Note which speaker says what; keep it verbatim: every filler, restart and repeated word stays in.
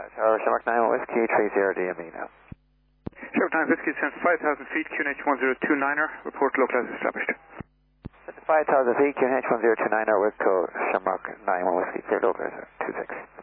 Speaker 1: Tower, Shamrock nine one Whiskey, three zero D M E now.
Speaker 2: Shamrock nine Whiskey, descends five thousand feet, Q N H one zero two niner, report local as established.
Speaker 1: five thousand feet, Q N H one zero two niner, Whiskey, Shamrock nine one Whiskey, clear local as two six.